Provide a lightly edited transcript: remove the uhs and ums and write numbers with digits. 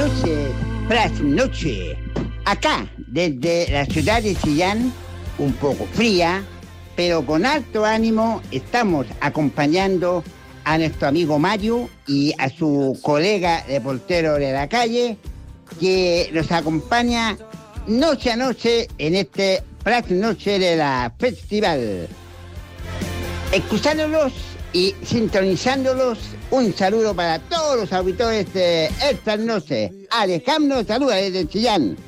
noches, trasnoche. Acá, desde la ciudad de Chillán, un poco fría, pero con alto ánimo, estamos acompañando a nuestro amigo Mario y a su colega reportero de la calle, que nos acompaña noche a noche en este trasnoche de la festival. Escuchándolos y sintonizándolos, un saludo para todos los auditores de esta noche. Alejandro saluda desde Chillán.